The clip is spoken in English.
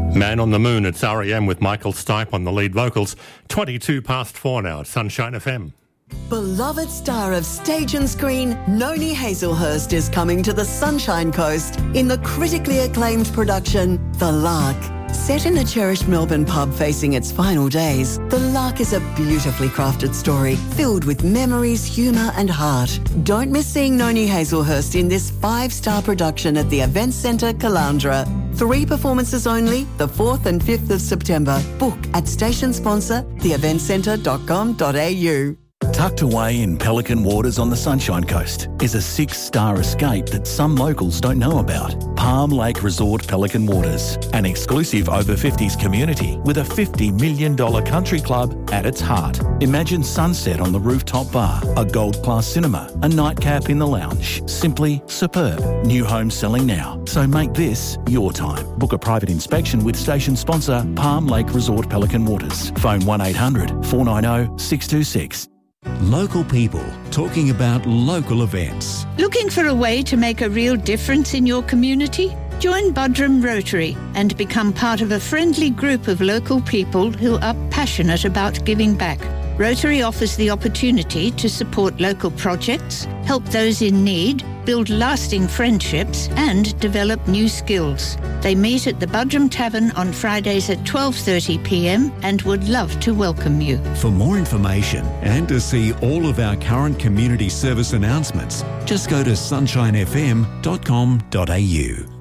Man on the Moon, it's R.E.M. with Michael Stipe on the lead vocals. 22 past 4 now at Sunshine FM. Beloved star of stage and screen, Noni Hazelhurst is coming to the Sunshine Coast in the critically acclaimed production, The Lark. Set in a cherished Melbourne pub facing its final days, The Lark is a beautifully crafted story filled with memories, humour and heart. Don't miss seeing Noni Hazelhurst in this 5-star production at the Events Centre, Caloundra. 3 performances only, the 4th and 5th of September. Book at station sponsor, theeventcentre.com.au. Tucked away in Pelican waters on the Sunshine Coast is a 6-star escape that some locals don't know about. Palm Lake Resort Pelican Waters, an exclusive over-50s community with a $50 million country club at its heart. Imagine sunset on the rooftop bar, a gold-class cinema, a nightcap in the lounge. Simply superb. New homes selling now, so make this your time. Book a private inspection with station sponsor Palm Lake Resort Pelican Waters. Phone 1800 490 626. Local people talking about local events. Looking for a way to make a real difference in your community? Join Buderim Rotary and become part of a friendly group of local people who are passionate about giving back. Rotary offers the opportunity to support local projects, help those in need, build lasting friendships and develop new skills. They meet at the Buderim Tavern on Fridays at 12:30 p.m. and would love to welcome you. For more information and to see all of our current community service announcements, just go to sunshinefm.com.au.